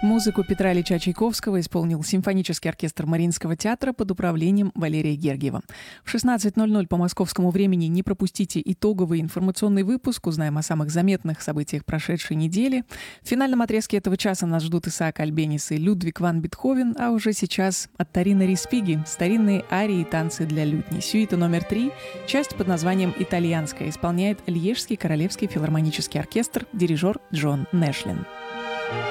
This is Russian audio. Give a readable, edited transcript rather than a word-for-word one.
Музыку Петра Ильича Чайковского исполнил симфонический оркестр Мариинского театра под управлением Валерия Гергиева. В 16:00 по московскому времени не пропустите итоговый информационный выпуск. Узнаем о самых заметных событиях прошедшей недели. В финальном отрезке этого часа нас ждут Исаак Альбенис и Людвиг ван Бетховен, а уже сейчас от Торино Респиги старинные арии и танцы для лютни. Сюита номер 3, часть под названием «Итальянская», исполняет Льежский королевский филармонический оркестр, дирижер Джон Нэшлин.